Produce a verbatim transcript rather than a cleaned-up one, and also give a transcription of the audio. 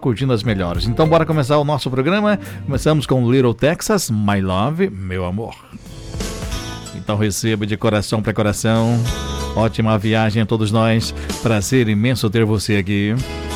curtindo as melhores. Então bora começar o nosso programa. Começamos com Little Texas, My Love, meu amor. Então receba de coração para coração. Ótima viagem a todos nós. Prazer imenso ter você aqui.